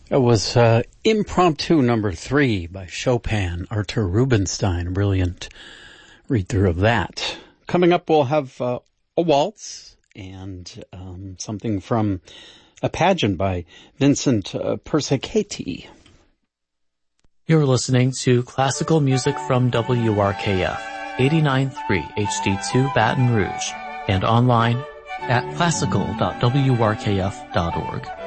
It was Impromptu number 3 by Chopin, Artur Rubinstein. A brilliant read-through of that. Coming up, we'll have a waltz and something from a pageant by Vincent Persichetti. You're listening to classical music from WRKF, 89.3 HD2 Baton Rouge, and online at classical.wrkf.org.